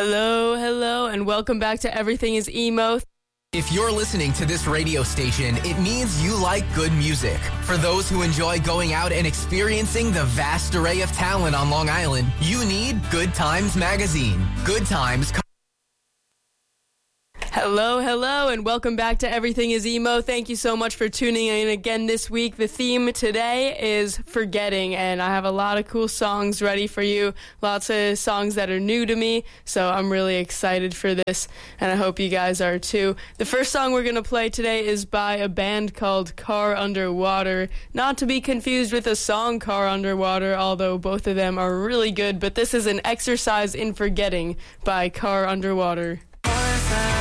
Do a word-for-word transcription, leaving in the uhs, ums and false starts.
Hello, hello, and welcome back to Everything is Emo. If you're listening to this radio station, it means you like good music. For those who enjoy going out and experiencing the vast array of talent on Long Island, you need Good Times Magazine. Good Times. Hello, hello, and welcome back to Everything is Emo. Thank you so much for tuning in again this week. The theme today is forgetting, and I have a lot of cool songs ready for you. Lots of songs that are new to me, so I'm really excited for this, and I hope you guys are too. The first song we're going to play today is by a band called Car Underwater, not to be confused with a song Car Underwater, although both of them are really good, but this is an exercise in forgetting by Car Underwater.